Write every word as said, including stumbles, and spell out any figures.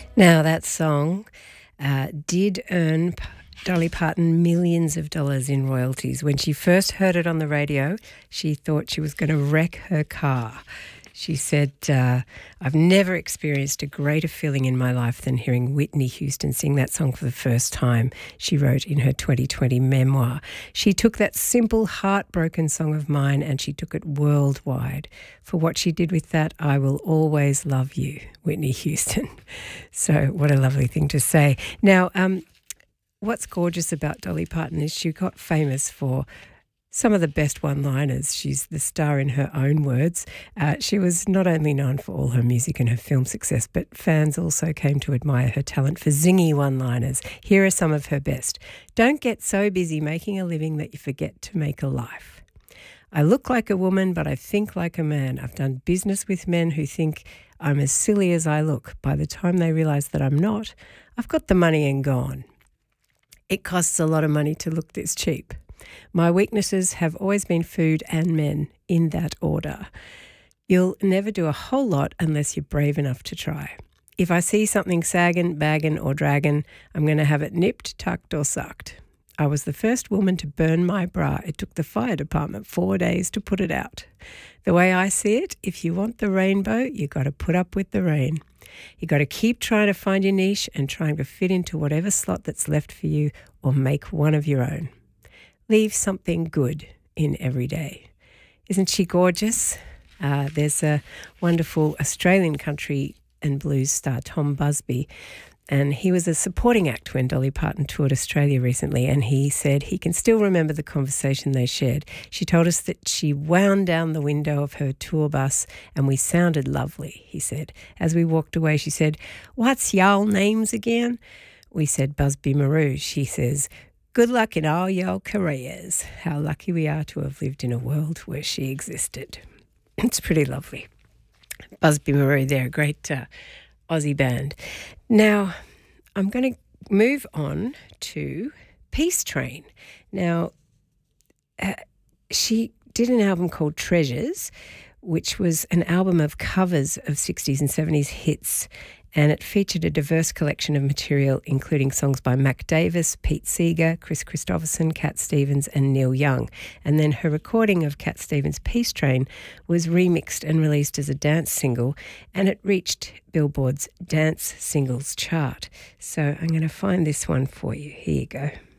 Now, that song uh, did earn P- Dolly Parton millions of dollars in royalties. When she first heard it on the radio, she thought she was going to wreck her car. She said, uh, I've never experienced a greater feeling in my life than hearing Whitney Houston sing that song for the first time, she wrote in her twenty twenty memoir. She took that simple, heartbroken song of mine and she took it worldwide. For what she did with that, I will always love you, Whitney Houston. So what a lovely thing to say. Now, um, what's gorgeous about Dolly Parton is she got famous for some of the best one-liners. She's the star in her own words. Uh, she was not only known for all her music and her film success, but fans also came to admire her talent for zingy one-liners. Here are some of her best. Don't get so busy making a living that you forget to make a life. I look like a woman, but I think like a man. I've done business with men who think I'm as silly as I look. By the time they realise that I'm not, I've got the money and gone. It costs a lot of money to look this cheap. My weaknesses have always been food and men, in that order. You'll never do a whole lot unless you're brave enough to try. If I see something sagging, bagging or dragging, I'm going to have it nipped, tucked or sucked. I was the first woman to burn my bra. It took the fire department four days to put it out. The way I see it, if you want the rainbow, you've got to put up with the rain. You've got to keep trying to find your niche and trying to fit into whatever slot that's left for you or make one of your own. Leave something good in every day. Isn't she gorgeous? Uh, there's a wonderful Australian country and blues star, Tom Busby, and he was a supporting act when Dolly Parton toured Australia recently, and he said he can still remember the conversation they shared. She told us that she wound down the window of her tour bus and we sounded lovely, he said. As we walked away, she said, "What's y'all names again?" We said Busby Marou. She says, "Good luck in all your careers." How lucky we are to have lived in a world where she existed. It's pretty lovely. Busby Marou, they're a great uh, Aussie band. Now, I'm going to move on to Peace Train. Now, uh, she did an album called Treasures, which was an album of covers of sixties and seventies hits, and it featured a diverse collection of material, including songs by Mac Davis, Pete Seeger, Chris Christopherson, Cat Stevens and Neil Young. And then her recording of Cat Stevens' Peace Train was remixed and released as a dance single, and it reached Billboard's Dance Singles chart. So I'm going to find this one for you. Here you go.